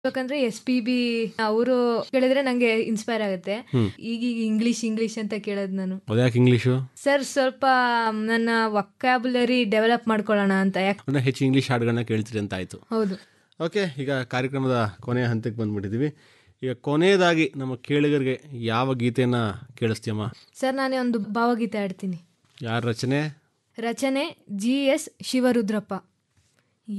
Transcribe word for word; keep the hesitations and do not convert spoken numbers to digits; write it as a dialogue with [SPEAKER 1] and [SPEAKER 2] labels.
[SPEAKER 1] ಯಾಕಂದ್ರೆ S P B ಅವರು ಕೇಳಿದ್ರೆ ನಂಗೆ ಇನ್ಸ್ಪೈರ್ ಆಗುತ್ತೆ. ಈಗೀಗ ಇಂಗ್ಲಿಷ್ ಇಂಗ್ಲಿಷ್ ಅಂತ ಕೇಳೋದು ನಾನು.
[SPEAKER 2] ಯಾಕೆ ಇಂಗ್ಲಿಷು
[SPEAKER 1] ಸರ್ ಸ್ವಲ್ಪ ನನ್ನ ವೊಕ್ಯಾಬುಲರಿ ಡೆವಲಪ್ ಮಾಡ್ಕೊಳ್ಳೋಣ ಅಂತ.
[SPEAKER 2] ಯಾಕೆ ಹೆಚ್ಚು ಇಂಗ್ಲಿಷ್ ಹಾಡುಗಳನ್ನ ಕೇಳ್ತೀರಿ ಅಂತ ಆಯ್ತು.
[SPEAKER 1] ಹೌದು.
[SPEAKER 2] ಓಕೆ, ಈಗ ಕಾರ್ಯಕ್ರಮದ ಕೊನೆಯ ಹಂತಕ್ಕೆ ಬಂದ್ಬಿಟ್ಟಿದ್ದೀವಿ. ಈಗ ಕೊನೆಯದಾಗಿ ನಮ್ಮ ಕೇಳಿಗರಿಗೆ ಯಾವ ಗೀತೆಯನ್ನ ಕೇಳಿಸ್ತೀಯಮ್ಮ?
[SPEAKER 1] ಸರ್ ನಾನೇ ಒಂದು ಭಾವಗೀತೆ ಆಡ್ತೀನಿ.
[SPEAKER 2] ಯಾರ ರಚನೆ?
[SPEAKER 1] ರಚನೆ ಜಿ ಎಸ್ ಶಿವರುದ್ರಪ್ಪ.